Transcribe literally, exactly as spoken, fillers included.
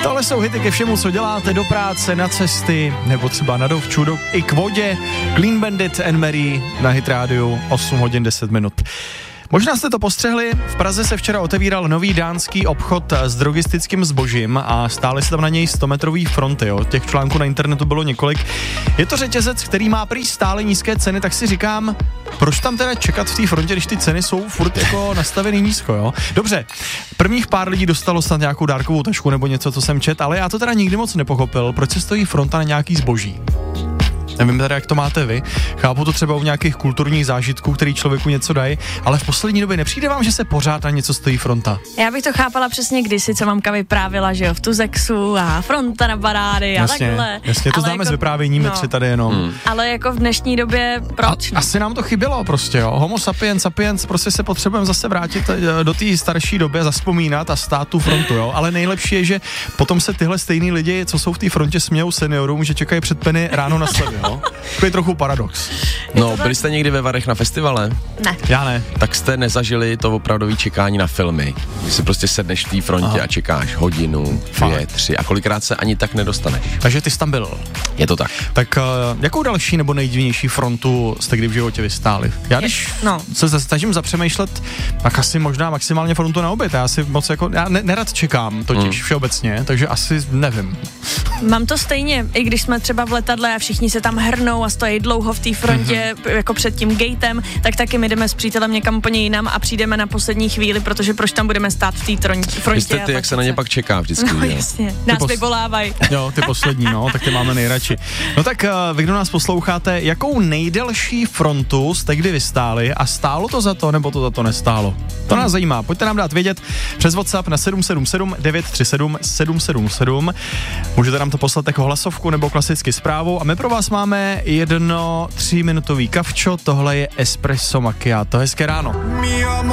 Tohle jsou hity ke všemu, co děláte do práce, na cesty, nebo třeba na dovču, do, i k vodě. Clean Bandit and Mary na Hit Radio, osm hodin deset minut. Možná jste to postřehli, v Praze se včera otevíral nový dánský obchod s drogistickým zbožím a stály se tam na něj stometrový fronty, jo. Těch článků na internetu bylo několik. Je to řetězec, který má prý stále nízké ceny, tak si říkám, proč tam teda čekat v té frontě, když ty ceny jsou furt jako nastavený nízko, jo. Dobře, prvních pár lidí dostalo snad nějakou dárkovou tašku nebo něco, co jsem čet, ale já to teda nikdy moc nepochopil, proč se stojí fronta na nějaký zboží. Nevím teda, jak to máte vy. Chápu to třeba u nějakých kulturních zážitků, který člověku něco dají, ale v poslední době nepřijde vám, že se pořád na něco stojí fronta? Já bych to chápala přesně kdysi, co mamka vyprávěla, že jo, v Tuzexu a fronta na barády a jasně, takhle. Jasně, to ale známe jako, z vyprávění, my no. tři tady jenom. Hmm. Ale jako v dnešní době, proč? A, asi nám to chybělo prostě, jo. Homo sapiens sapiens, prostě se potřebujeme zase vrátit do té starší doby, zaspomínat a stát tu frontu, jo. Ale nejlepší je, že potom se tyhle stejný lidi, co jsou v té frontě, smějou seniorům, že čekají před Penny ráno na slevy, jo. To je trochu paradox. No, byli jste někdy ve Varech na festivale? Ne. Já ne. Tak jste nezažili to opravdové čekání na filmy. Když si prostě sedneš v té frontě Aha. a čekáš hodinu, dvě, tři a kolikrát se ani tak nedostaneš. Takže ty jsi tam byl. Je to tak. Tak uh, jakou další nebo nejdivnější frontu jste kdy v životě vystáli? Já když no. se snažím zapřemýšlet, tak asi možná maximálně frontu na oběd. Já si moc jako, já ne, nerad čekám totiž hmm. všeobecně, takže asi nevím. Mám to stejně, i když jsme třeba v letadle a všichni se tam hrnou a stojí dlouho v té frontě, mm-hmm. jako před tím gatem, tak taky my jdeme s přítelem někam úplně jinam a přijdeme na poslední chvíli, protože proč tam budeme stát v té frontě. Jste ty, jak se na ně pak čeká vždycky. No jasně, nás pos... vyvolávají. Jo, ty poslední, no, tak ty máme nejradši. No tak uh, vy, kdo nás posloucháte, jakou nejdelší frontu jste kdy vystáli a stálo to za to, nebo to za to nestálo? To nás zajímá, pojďte nám dát vědět přes WhatsApp na sedm sedm sedm devět tři sedm sedm sedm sedm. Můžete nám to poslat jako hlasovku nebo klasicky zprávou a my pro vás máme jedno tříminutový kavčo, tohle je Espresso Macchiato. Hezké ráno.